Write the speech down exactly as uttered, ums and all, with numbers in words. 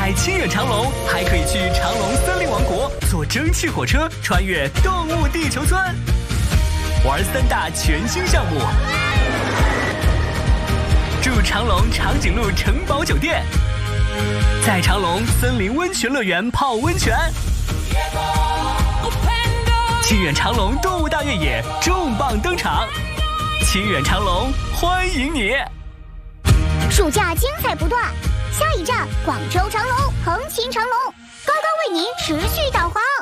在清远长隆还可以去长隆森林王国坐蒸汽火车穿越动物地球村，玩三大全新项目。住长隆长颈鹿城堡酒店，在长隆森林温泉乐园泡温泉。清远长隆动物大越野重磅登场，清远长隆欢迎你！ 暑假精彩不断，下一站广州长隆，横琴长隆，高高为您持续导航。